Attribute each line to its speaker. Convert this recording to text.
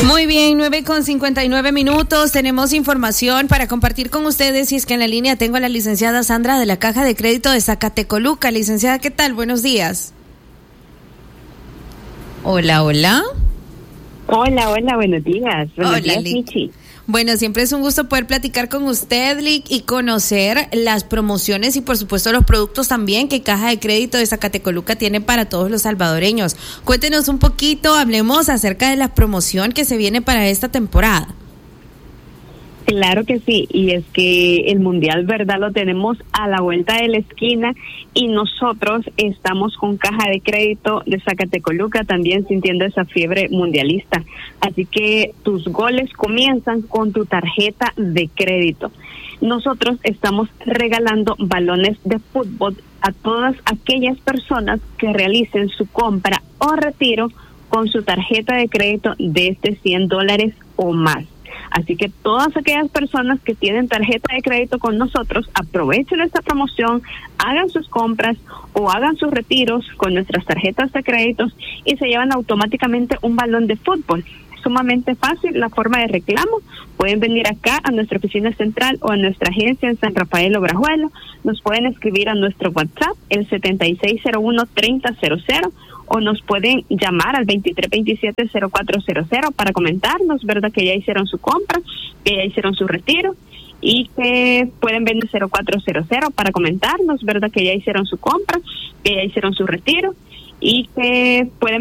Speaker 1: Muy bien, 9:59. Tenemos información para compartir con ustedes y es que en la línea tengo a la licenciada Sandra de la Caja de Crédito de Zacatecoluca. Licenciada, ¿qué tal? Buenos días. Hola.
Speaker 2: Hola, buenos días. Buenos días, Michi.
Speaker 1: Bueno, siempre es un gusto poder platicar con usted, Lick, y conocer las promociones y por supuesto los productos también que Caja de Crédito de Zacatecoluca tiene para todos los salvadoreños. Cuéntenos un poquito, hablemos acerca de la promoción que se viene para esta temporada.
Speaker 2: Claro que sí, y es que el Mundial, ¿verdad? Lo tenemos a la vuelta de la esquina y nosotros estamos con Caja de Crédito de Zacatecoluca también sintiendo esa fiebre mundialista. Así que tus goles comienzan con tu tarjeta de crédito. Nosotros estamos regalando balones de fútbol a todas aquellas personas que realicen su compra o retiro con su tarjeta de crédito desde $100 o más. Así que todas aquellas personas que tienen tarjeta de crédito con nosotros, aprovechen esta promoción, hagan sus compras o hagan sus retiros con nuestras tarjetas de créditos y se llevan automáticamente un balón de fútbol. Sumamente fácil la forma de reclamo. Pueden venir acá a nuestra oficina central o a nuestra agencia en San Rafael Obrajuelo. Nos pueden escribir a nuestro WhatsApp, el 7601-3000, o nos pueden llamar al 2327-0400 para comentarnos, ¿verdad?, que ya hicieron su compra, que ya hicieron su retiro, y que pueden venir 0400 para comentarnos, ¿verdad?, que ya hicieron su compra, que ya hicieron su retiro, y que pueden